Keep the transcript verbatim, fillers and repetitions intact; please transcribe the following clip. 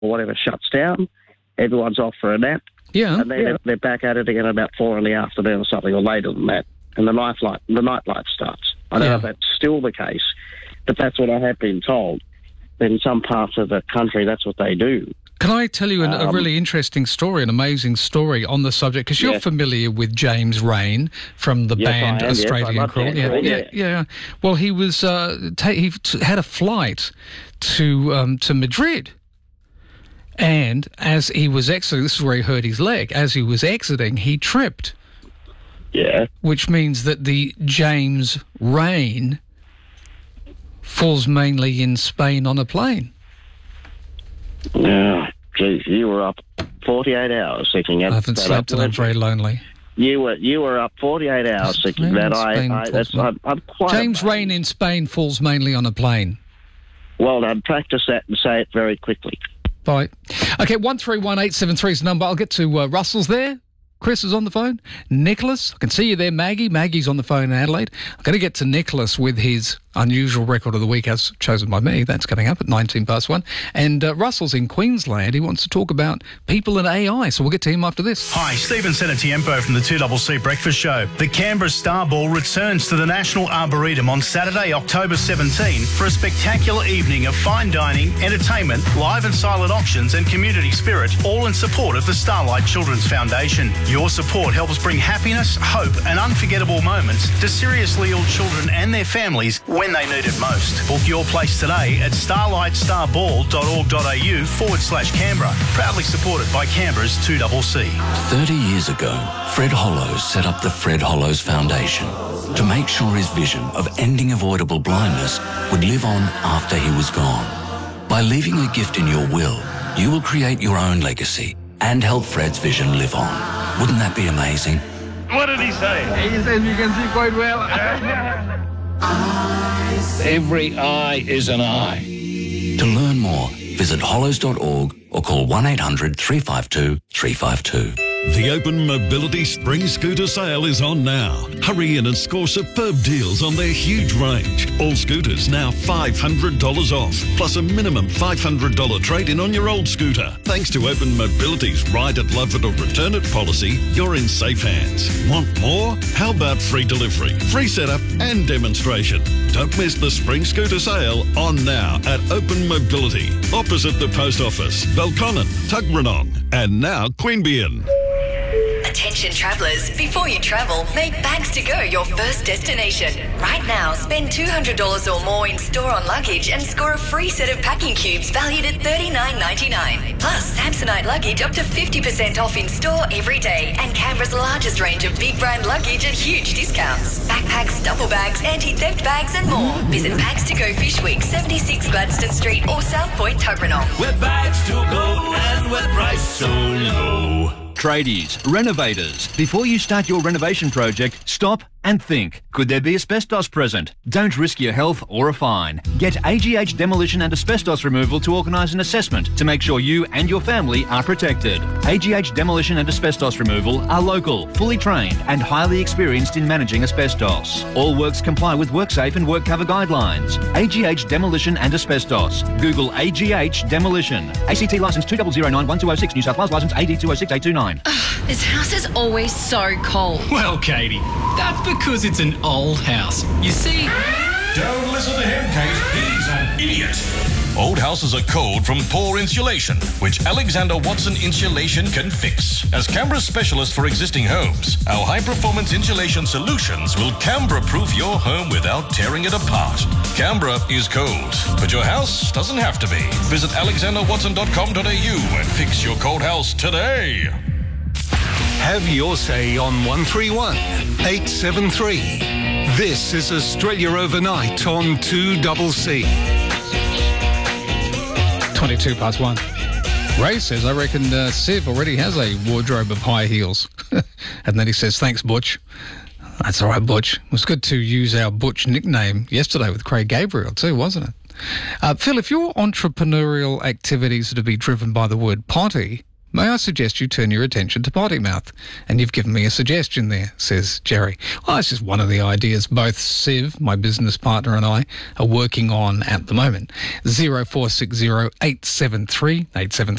or whatever shuts down. Everyone's off for a nap. Yeah. And then yeah. they're, they're back at it again at about four in the afternoon or something, or later than that. And the nightlife, the nightlife starts. I don't Yeah. know if that's still the case, but that's what I have been told. In some parts of the country, that's what they do. Can I tell you an, Um, a really interesting story, an amazing story on the subject? Because you're Yeah. familiar with James Raine from the Yes, I band am, yes, I Australian love Crawl. James Yeah, Raine, yeah, yeah. yeah. Well, he was uh, ta- he t- had a flight to um, to Madrid. And as he was exiting, this is where he hurt his leg, as he was exiting, he tripped. Yeah. Which means that the James Raine falls mainly in Spain on a plane. Oh, geez, you were up forty-eight hours thinking that. I haven't that slept and I'm upwards. very lonely. You were you were up forty-eight hours thinking Raine that. in I, Spain I falls that's ma- I'm, I'm quite James amazed. Raine in Spain falls mainly on a plane. Well done. Practice that and say it very quickly. Bye. Okay, one three one eight seven three is the number. I'll get to uh, Russell's there. Chris is on the phone. Nicholas, I can see you there. Maggie, Maggie's on the phone in Adelaide. I'm going to get to Nicholas with his unusual record of the week as chosen by me. That's coming up at nineteen past one. And uh, Russell's in Queensland. He wants to talk about people and A I, so we'll get to him after this. Hi, Stephen Senatiempo from the two C C Breakfast Show. The Canberra Star Ball returns to the National Arboretum on Saturday, October seventeenth for a spectacular evening of fine dining, entertainment, live and silent auctions and community spirit, all in support of the Starlight Children's Foundation. Your support helps bring happiness, hope and unforgettable moments to seriously ill children and their families when they need it most. Book your place today at starlightstarball.org.au forward slash Canberra. Proudly supported by Canberra's two C C. thirty years ago, Fred Hollows set up the Fred Hollows Foundation to make sure his vision of ending avoidable blindness would live on after he was gone. By leaving a gift in your will, you will create your own legacy and help Fred's vision live on. Wouldn't that be amazing? What did he say? He says you can see quite well. Every eye is an eye. To learn more, visit hollows dot org or call one eight hundred three five two three five two. The Open Mobility Spring Scooter Sale is on now. Hurry in and score superb deals on their huge range. All scooters now five hundred dollars off, plus a minimum five hundred dollars trade-in on your old scooter. Thanks to Open Mobility's Ride It, Love It or Return It policy, you're in safe hands. Want more? How about free delivery, free setup and demonstration? Don't miss the Spring Scooter Sale on now at Open Mobility, opposite the Post Office, Belconnen, Tuggeranong, and now Queanbeyan. Attention travellers, before you travel, make Bags to Go your first destination. Right now, spend two hundred dollars or more in store on luggage and score a free set of packing cubes valued at thirty-nine ninety-nine. Plus, Samsonite luggage up to fifty percent off in store every day and Canberra's largest range of big brand luggage at huge discounts. Backpacks, duffel bags, anti-theft bags and more. Visit Bags to Go Fish Week, seventy-six Gladstone Street or South Point, Tuggeranong. With bags to go and with price so low. Tradies, renovators, before you start your renovation project, stop and think. Could there be asbestos present? Don't risk your health or a fine. Get A G H Demolition and Asbestos Removal to organise an assessment to make sure you and your family are protected. A G H Demolition and Asbestos Removal are local, fully trained and highly experienced in managing asbestos. All works comply with WorkSafe and WorkCover guidelines. A G H Demolition and Asbestos. Google A G H Demolition. A C T licence two zero zero nine one two zero six, New South Wales licence A D two zero six eight two nine. Ugh, this house is always so cold. Well, Katie, that's because it's an old house. You see... Don't listen to him, Kate. He's an idiot. Old houses are cold from poor insulation, which Alexander Watson Insulation can fix. As Canberra's specialist for existing homes, our high-performance insulation solutions will Canberra-proof your home without tearing it apart. Canberra is cold, but your house doesn't have to be. Visit alexander watson dot com dot a u and fix your cold house today. Have your say on one three one eight seven three. This is Australia Overnight on two C C. twenty-two past one. Ray says, I reckon uh, Siv already has a wardrobe of high heels. And then he says, thanks, Butch. That's all right, Butch. It was good to use our Butch nickname yesterday with Craig Gabriel too, wasn't it? Uh, Phil, if your entrepreneurial activities are to be driven by the word potty, May I suggest you turn your attention to potty mouth? And you've given me a suggestion there, says Jerry. Well, it's just one of the ideas both Siv, my business partner, and I are working on at the moment. zero four six zero eight seven three eight seven three